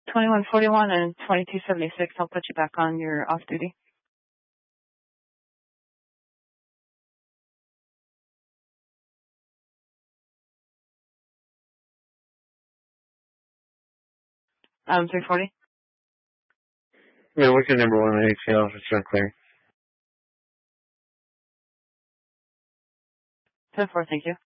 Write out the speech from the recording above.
2141 and 2276. I'll put you back on your off duty. Um, 340. Yeah, what's your number 1 ATL? It's unclear. 10-4, thank you.